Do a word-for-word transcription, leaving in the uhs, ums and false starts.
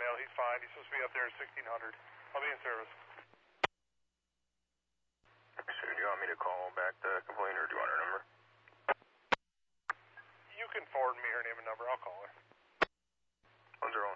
mail. He's fine. He's supposed to be up there at sixteen hundred. I'll be in service. So do you want me to call back the complaint, or do you want her number? You can forward me her name and number. I'll call her. What's her own